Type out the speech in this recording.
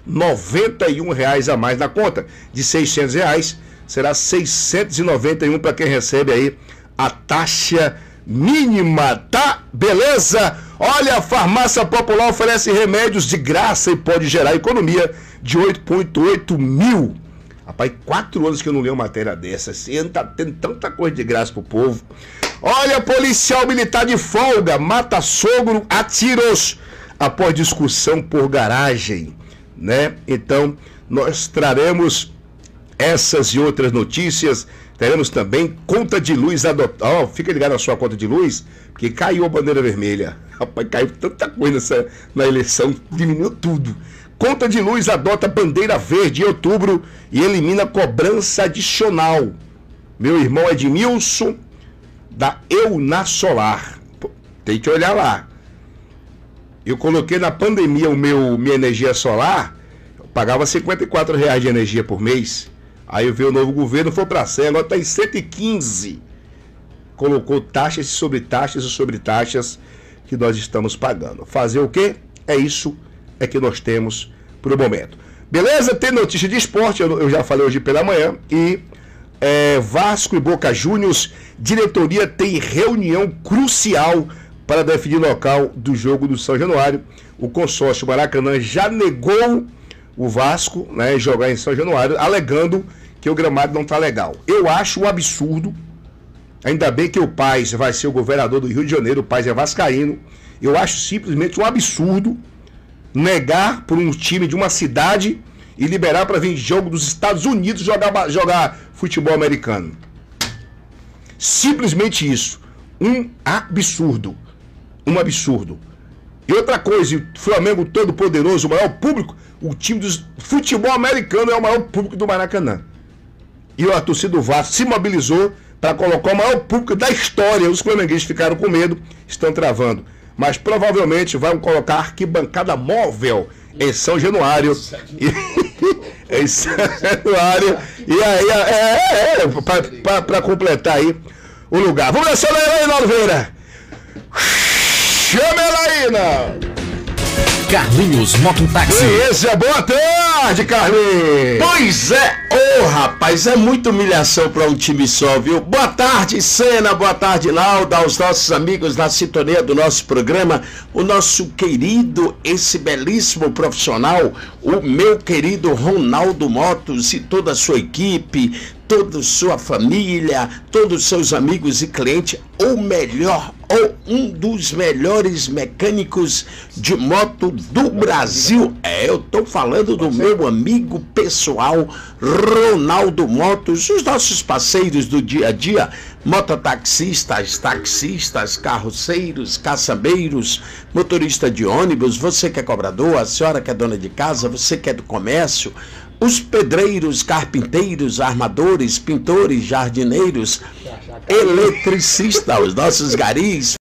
R$91 a mais na conta. De R$600 será 691 para quem recebe aí a taxa mínima, tá? Beleza? Olha, a Farmácia Popular oferece remédios de graça e pode gerar economia de 8,8 mil. Rapaz, 4 anos que eu não leio uma matéria dessa. Assim, tá tendo tanta coisa de graça pro povo. Olha, policial militar de folga mata sogro a tiros após discussão por garagem, né? Então, nós traremos essas e outras notícias. Teremos também conta de luz adotada. Fica ligado na sua conta de luz, porque caiu a bandeira vermelha. Rapaz, caiu tanta coisa na eleição, diminuiu tudo. Conta de luz adota bandeira verde em outubro e elimina cobrança adicional. Meu irmão Edmilson, da Eunasolar. Pô, tem que olhar lá. Eu coloquei na pandemia minha energia solar, eu pagava R$54 de energia por mês. Aí veio o novo governo, foi para 100, agora está em 115. Colocou taxas sobre taxas e sobre taxas que nós estamos pagando. Fazer o quê? É isso é que nós temos por o momento. Beleza? Tem notícia de esporte, eu já falei hoje pela manhã. E Vasco e Boca Juniors, diretoria tem reunião crucial para definir o local do jogo do São Januário. O consórcio Maracanã já negou o Vasco, né, jogar em São Januário, alegando que o gramado não está legal. Eu acho um absurdo, ainda bem que o Paes vai ser o governador do Rio de Janeiro, o Paes é vascaíno. Eu acho simplesmente um absurdo negar por um time de uma cidade e liberar para vir jogo dos Estados Unidos jogar futebol americano. Simplesmente isso. Um absurdo. Um absurdo. E outra coisa, o Flamengo todo poderoso, o maior público, o time do futebol americano é o maior público do Maracanã. E a torcida do Vasco se mobilizou para colocar o maior público da história. Os flamenguistas ficaram com medo, estão travando. Mas provavelmente vão colocar arquibancada móvel em São Januário. Em São Januário. E aí, para completar aí o lugar. Vamos descer lá, Elaina Oliveira. Chama ela aí, não. Carlinhos Mototáxi. Beleza, boa tarde, Carlinhos. Pois é, rapaz, é muita humilhação para um time só, viu? Boa tarde, Senna, boa tarde, Lauda, aos nossos amigos na sintonia do nosso programa, o nosso querido, esse belíssimo profissional, o meu querido Ronaldo Motos e toda a sua equipe, toda a sua família, todos os seus amigos e clientes, ou melhor, ou um dos melhores mecânicos de moto do Brasil. Eu tô falando do meu amigo pessoal, Ronaldo Motos, os nossos parceiros do dia a dia, mototaxistas, taxistas, carroceiros, caçambeiros, motorista de ônibus, você que é cobrador, a senhora que é dona de casa, você que é do comércio, os pedreiros, carpinteiros, armadores, pintores, jardineiros, eletricistas, os nossos garis,